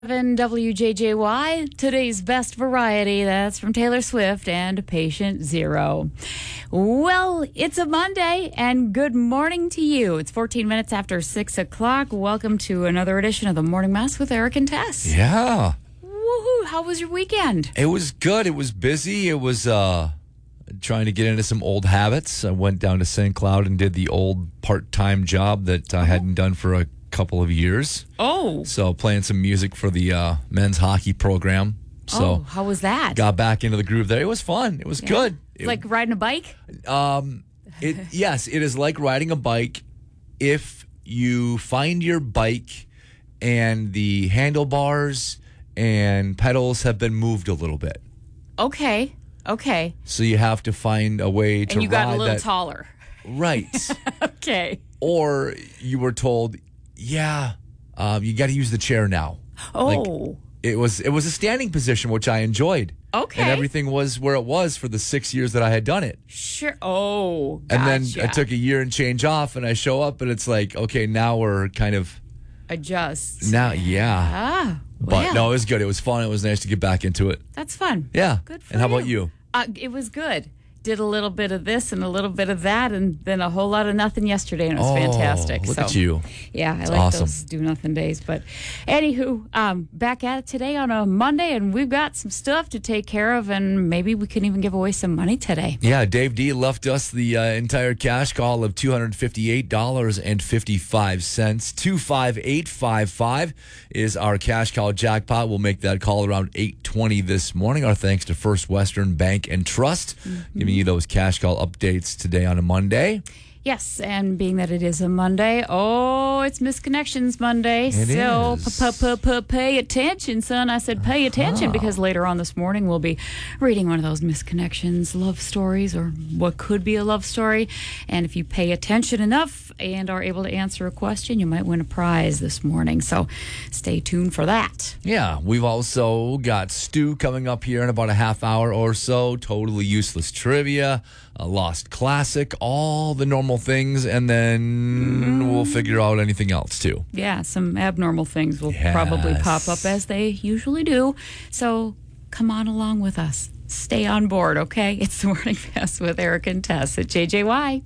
WJJY, today's best variety. That's from Taylor Swift and Patient Zero. Well, it's a Monday, and good morning to you. It's 14 minutes after 6 o'clock. Welcome to another edition of the Morning Mess with Eric and Tess. Yeah. Woohoo! How was your weekend? It was good. It was busy. It was trying to get into some old habits. I went down to St. Cloud and did the old part-time job that I hadn't done for a couple of years. Oh. So playing some music for the men's hockey program. So how was that? Got back into the groove there. It was fun. It was good. It's like riding a bike? Yes, it is like riding a bike if you find your bike and the handlebars and pedals have been moved a little bit. Okay. So you have to find a way to ride that. And you got a little taller. Right. Okay. Or you were told, you got to use the chair now. Oh. It was a standing position, which I enjoyed. Okay. And everything was where it was for the 6 years that I had done it. Sure. Oh, gotcha. And then I took a year and change off, and I show up, and it's like, okay, now we're kind of... Adjust. Now, yeah. Ah. But well, no, it was good. It was fun. It was nice to get back into it. That's fun. Yeah. Good for And how about you? It was good. Did a little bit of this and a little bit of that, and then a whole lot of nothing yesterday, and it was fantastic. Look at you. Yeah, I like awesome. those do-nothing days. But anywho, back at it today on a Monday, and we've got some stuff to take care of, and maybe we can even give away some money today. Yeah, Dave D left us the entire cash call of $258.55. 25855 is our cash call jackpot. We'll make that call around 8:20 this morning. Our thanks to First Western Bank and Trust, giving you those cash call updates today on a Monday. Yes, and being that it is a Monday, it's Misconnections Monday. It so pay attention, son. I said pay attention because later on this morning we'll be reading one of those Misconnections love stories, or what could be a love story. And if you pay attention enough and are able to answer a question, you might win a prize this morning. So stay tuned for that. Yeah, we've also got Stu coming up here in about a half hour or so. Totally useless trivia, a lost classic, all the normal things, and then we'll figure out anything else too. Yeah, some abnormal things will probably pop up as they usually do. So come on along with us. Stay on board, okay? It's the Morning Mess with Eric and Tess at JJY.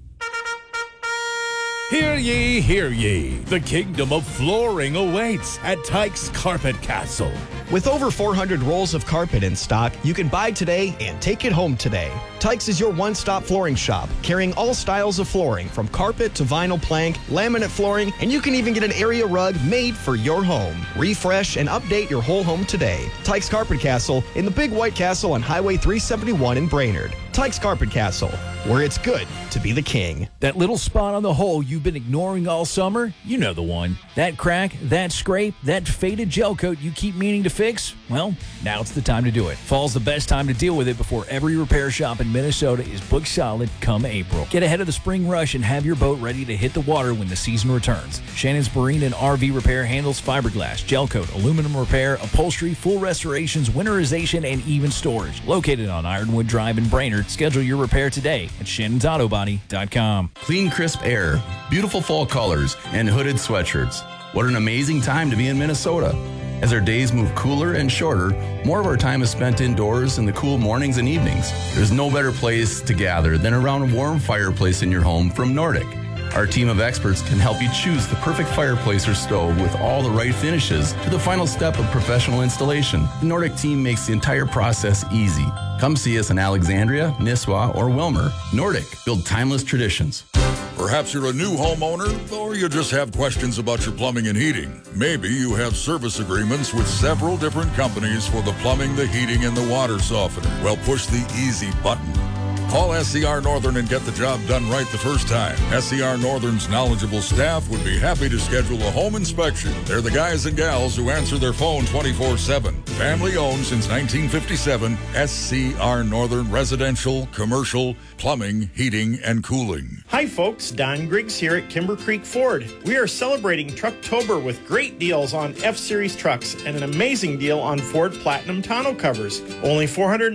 Hear ye, hear ye. The kingdom of flooring awaits at Tyke's Carpet Castle. With over 400 rolls of carpet in stock, you can buy today and take it home today. Tyke's is your one-stop flooring shop, carrying all styles of flooring, from carpet to vinyl plank, laminate flooring, and you can even get an area rug made for your home. Refresh and update your whole home today. Tyke's Carpet Castle in the Big White Castle on Highway 371 in Brainerd. Tyke's Carpet Castle, where it's good to be the king. That little spot on the hole you've been ignoring all summer, you know the one. That crack, that scrape, that faded gel coat you keep meaning to fix, well, now it's the time to do it. Fall's the best time to deal with it before every repair shop in Minnesota is booked solid come April. Get ahead of the spring rush and have your boat ready to hit the water when the season returns. Shannon's Marine and RV Repair handles fiberglass, gel coat, aluminum repair, upholstery, full restorations, winterization, and even storage. Located on Ironwood Drive in Brainerd, schedule your repair today at shannonsautobody.com. Clean, crisp air, beautiful fall colors, and hooded sweatshirts. What an amazing time to be in Minnesota. As our days move cooler and shorter, more of our time is spent indoors in the cool mornings and evenings. There's no better place to gather than around a warm fireplace in your home from Nordic. Our team of experts can help you choose the perfect fireplace or stove with all the right finishes to the final step of professional installation. The Nordic team makes the entire process easy. Come see us in Alexandria, Nisswa, or Wilmer. Nordic, build timeless traditions. Perhaps you're a new homeowner, or you just have questions about your plumbing and heating. Maybe you have service agreements with several different companies for the plumbing, the heating, and the water softener. Well, push the easy button. Call SCR Northern and get the job done right the first time. SCR Northern's knowledgeable staff would be happy to schedule a home inspection. They're the guys and gals who answer their phone 24/7. Family owned since 1957, SCR Northern Residential, Commercial, Plumbing, Heating, and Cooling. Hi folks, Don Griggs here at Kimber Creek Ford. We are celebrating Trucktober with great deals on F-Series trucks and an amazing deal on Ford Platinum tonneau covers. Only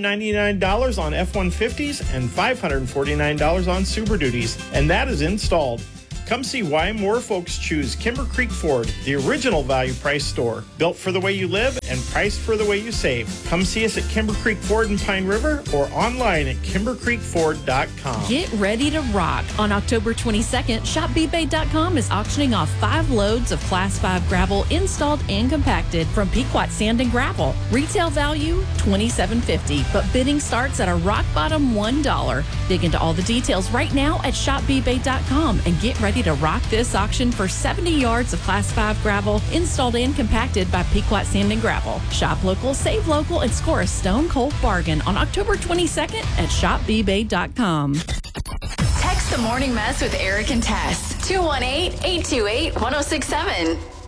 $499 on F-150s and $549 on Super Duties, and that is installed. Come see why more folks choose Kimber Creek Ford, the original value price store. Built for the way you live and priced for the way you save. Come see us at Kimber Creek Ford in Pine River or online at kimbercreekford.com. Get ready to rock. On October 22nd, ShopBBay.com is auctioning off 5 loads of Class 5 gravel installed and compacted from Pequot Sand and Gravel. Retail value $27.50, but bidding starts at a rock bottom $1. Dig into all the details right now at ShopBBay.com and get ready to rock this auction for 70 yards of Class 5 gravel installed and compacted by Pequot Sand and Gravel. Shop local, save local, and score a stone cold bargain on October 22nd at ShopBBay.com. Text the Morning Mess with Eric and Tess. 218-828-1067.